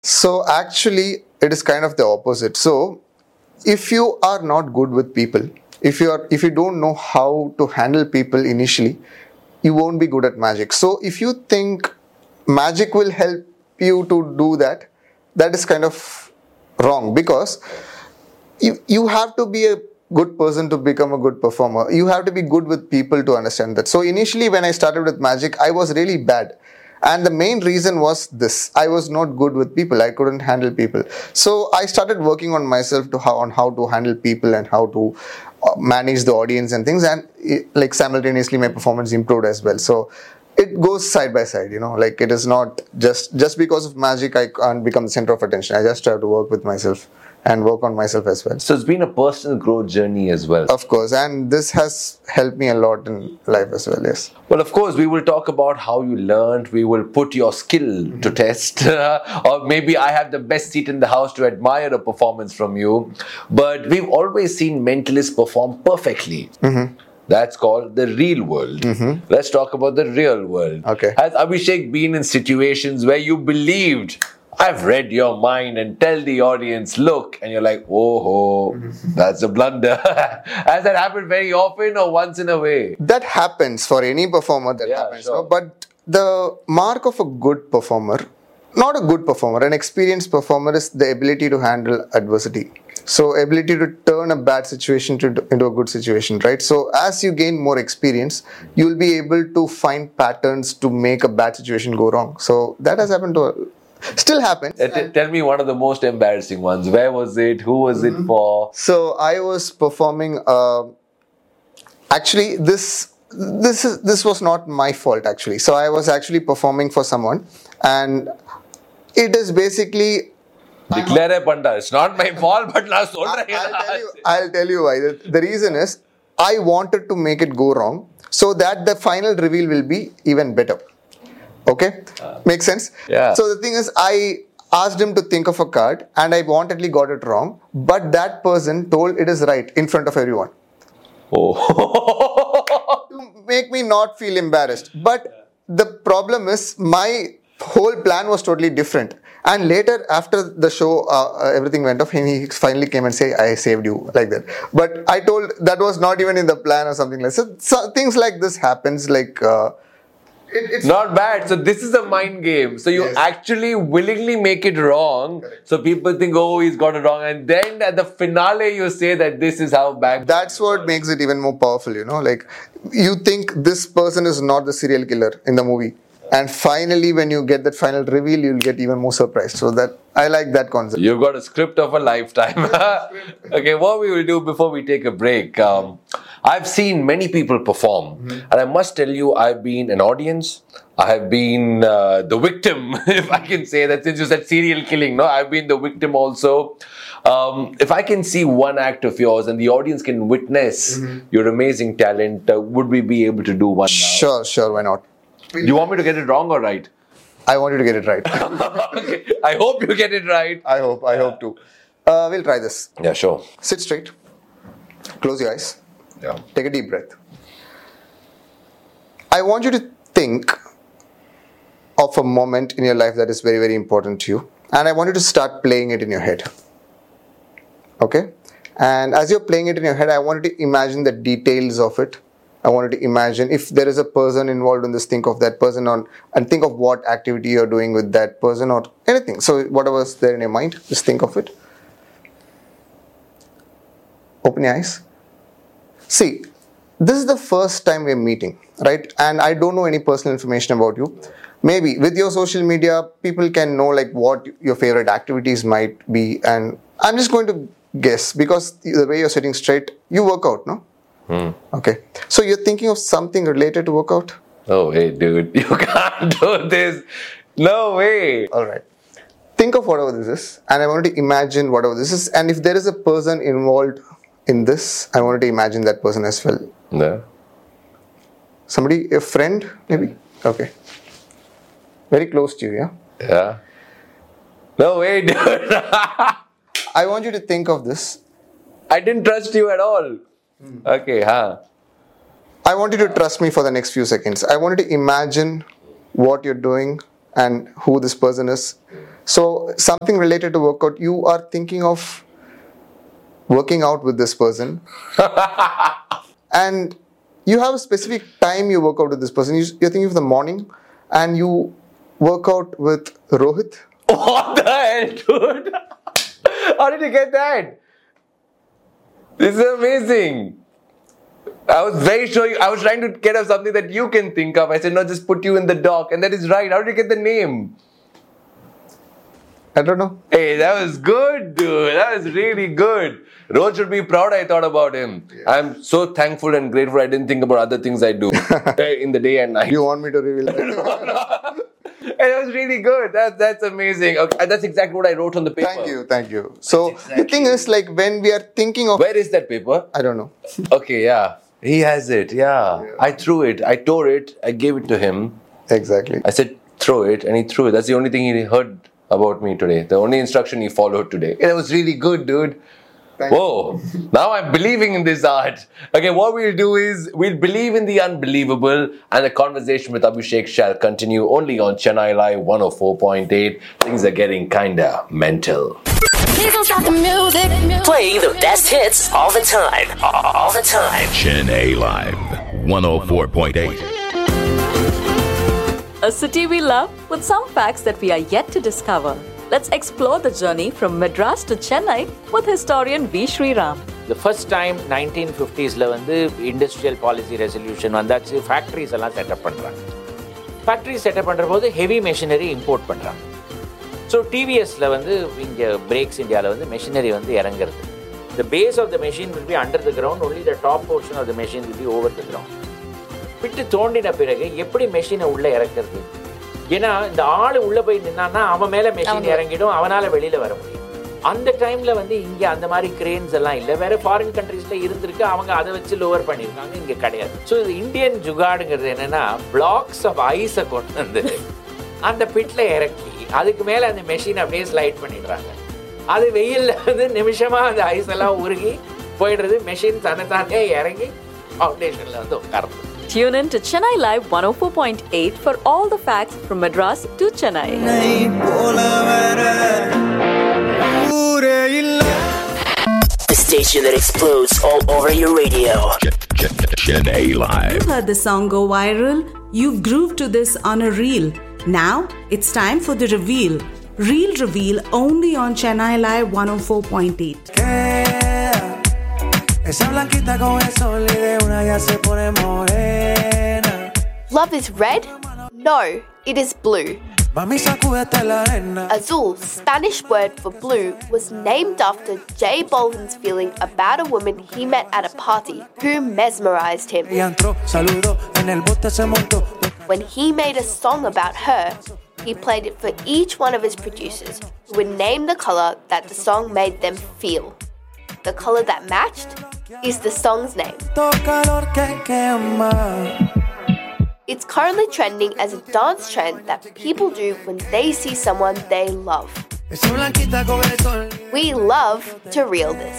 So actually, it is kind of the opposite. So if you are not good with people, if you don't know how to handle people initially, you won't be good at magic. So if you think magic will help you to do that, that is kind of wrong, because you have to be a good person to become a good performer. You have to be good with people to understand that. So initially when I started with magic, I was really bad. And the main reason was this: I was not good with people. I couldn't handle people. So I started working on myself on how to handle people and how to manage the audience and things. And like simultaneously, my performance improved as well. So it goes side by side. Like it is not just because of magic I can't become the center of attention. I just have to work with myself and work on myself as well. So it's been a personal growth journey as well. Of course, and this has helped me a lot in life as well, yes. Well, of course, we will talk about how you learned. We will put your skill to test. Or maybe I have the best seat in the house to admire a performance from you. But we've always seen mentalists perform perfectly. That's called the real world. Let's talk about the real world. Okay. Has Abhishek been in situations where you believed, I've read your mind, and tell the audience, look, and you're like, oh, that's a blunder. Has that happened very often or once in a way? That happens for any performer, that happens. Sure. No? But the mark of a good performer, not a good performer, an experienced performer, is the ability to handle adversity. So ability to turn a bad situation into a good situation, right? So as you gain more experience, you'll be able to find patterns to make a bad situation go wrong. So that has happened to still happens. Tell me one of the most embarrassing ones. Where was it? Who was it for? So I was performing. Actually, this was not my fault. Actually, so I was actually performing for someone, and it is basically. Declare a panda. It's not my fault, but I'll tell you why. The reason is I wanted to make it go wrong so that the final reveal will be even better. Okay? Makes sense? Yeah. So the thing is, I asked him to think of a card and I wantedly got it wrong, but that person told it is right in front of everyone. Oh. To make me not feel embarrassed. But the problem is, my whole plan was totally different. And later, after the show, everything went off, and he finally came and said, I saved you, like that. But I told that was not even in the plan or something like that. So things like this happens, like... It's not bad. So this is a mind game. So you actually willingly make it wrong. Correct. So people think, oh, he's got it wrong. And then at the finale, you say that this is how bad. That's what makes it even more powerful, Like, you think this person is not the serial killer in the movie. And finally, when you get that final reveal, you'll get even more surprised. So that I like that concept. You've got a script of a lifetime. Okay, what we will do before we take a break. I've seen many people perform. And I must tell you, I've been an audience. I have been the victim, if I can say that, since you said serial killing. No, I've been the victim also. If I can see one act of yours and the audience can witness your amazing talent, would we be able to do one now? Sure, why not? Do you want me to get it wrong or right? I want you to get it right. Okay. I hope you get it right. I hope to. We'll try this. Yeah, sure. Sit straight. Close your eyes. Yeah. Take a deep breath. I want you to think of a moment in your life that is very, very important to you. And I want you to start playing it in your head. Okay? And as you're playing it in your head, I want you to imagine the details of it. I wanted to imagine if there is a person involved in this, think of that person and think of what activity you're doing with that person or anything. So whatever's there in your mind, just think of it. Open your eyes. See, this is the first time we're meeting, right? And I don't know any personal information about you. Maybe with your social media, people can know like what your favorite activities might be. And I'm just going to guess, because the way you're sitting straight, you work out, no? Okay. So you're thinking of something related to workout? Oh, hey, dude, you can't do this. No way. All right. Think of whatever this is, and I want to imagine whatever this is. And if there is a person involved in this, I wanted to imagine that person as well. Yeah. Somebody, a friend, maybe? Okay. Very close to you, yeah? Yeah. No way, dude. I want you to think of this. I didn't trust you at all. Okay, I want you to trust me for the next few seconds. I want you to imagine what you're doing and who this person is. So something related to workout, you are thinking of working out with this person and you have a specific time you work out with this person. You're thinking of the morning and you work out with Rohit. What the hell, dude? How did you get that? This is amazing. I was very sure I was trying to get up something that you can think of. I said, no, just put you in the dock. And that is right. How did you get the name? I don't know. Hey, that was good, dude. That was really good. Rohit should be proud I thought about him. Yeah. I'm so thankful and grateful I didn't think about other things I do in the day and night. You want me to reveal that? No. It was really good. That's amazing. Okay, that's exactly what I wrote on the paper. Thank you. So exactly. The thing is, like, when we are thinking of... Where is that paper? I don't know. Okay, yeah. He has it, yeah. I threw it. I tore it. I gave it to him. Exactly. I said, throw it. And he threw it. That's the only thing he heard about me today. The only instruction he followed today. It was really good, dude. Whoa, now I'm believing in this art. Okay, what we'll do is we'll believe in the unbelievable, and the conversation with Abhishek shall continue only on Chennai Live 104.8. Things are getting kinda mental. Please don't stop the music. Playing the best hits all the time. All the time. Chennai Live 104.8. A city we love with some facts that we are yet to discover. Let's explore the journey from Madras to Chennai with historian V. Sriram. The first time 1950s வந்து industrial policy resolution வந்தாச்சு, factories எல்லாம் setup பண்றாங்க. Factories setup பண்ற போது heavy machinery import பண்றாங்க. So TVSல வந்து இங்க brakes Indiaல வந்து machinery வந்து இறங்குறது. The base of the machine will be under the ground, only the top portion of the machine will be over the ground. விட்டு தோண்டின பிறகு எப்படி மெஷினை உள்ள இறக்குறது? ஏன்னா இந்த ஆள் உள்ள போய் நின்னான்னா அவன் மேல மெஷின் இறங்கிடும், அவனால வெளியில வர முடியும். அந்த டைம்ல வந்து இங்க அந்த மாதிரி கிரேன்ஸ் எல்லாம் இல்லை. வேற ஃபாரின் கண்ட்ரீஸ்ல இருந்திருக்கு, அவங்க அதை வச்சு லோவர் பண்ணியிருக்காங்க, இங்க கிடையாது. ஸோ இது இந்தியன் ஜுகாடுங்கிறது என்னன்னா பிளாக்ஸ் ஆஃப் ஐஸை கொண்டு வந்து அந்த பிட்ல இறக்கி அதுக்கு மேல அந்த மெஷின் அப்படியே ஸ்லைட் பண்ணிடுறாங்க. அது வெயில்ல வந்து நிமிஷமா அந்த ஐஸ் எல்லாம் உருகி போயிடுறது. மெஷின் தன்னைத்தானே இறங்கி ஃபவுண்டேஷன்ல வந்து உட்காருது. Tune in to Chennai Live 104.8 for all the facts from Madras to Chennai. The station that explodes all over your radio. Chennai Live. You've heard the song go viral. You've grooved to this on a reel. Now it's time for the reveal. Reel reveal only on Chennai Live 104.8. Esa blanquita con el sol y de una ya se pone morena. Love is red? No, it is blue. Mami, sacúdete la arena. Azul, Spanish word for blue, was named after J Balvin's feeling about a woman he met at a party who mesmerized him. Ella entró, saludó, en el bote se montó. When he made a song about her, he played it for each one of his producers, who would name the color that the song made them feel. The color that matched is the song's name. It's currently trending as a dance trend that people do when they see someone they love. We love to reel this.